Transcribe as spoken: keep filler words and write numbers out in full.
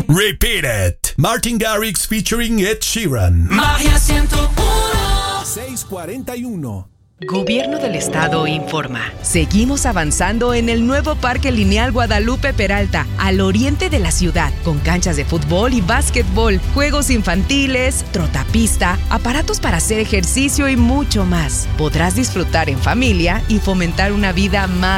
Repeat It. Martin Garrix featuring Ed Sheeran. Magia ciento uno. seis cuarenta y uno. Gobierno del Estado informa. Seguimos avanzando en el nuevo Parque Lineal Guadalupe Peralta, al oriente de la ciudad, con canchas de fútbol y básquetbol, juegos infantiles, trotapista, aparatos para hacer ejercicio y mucho más. Podrás disfrutar en familia y fomentar una vida más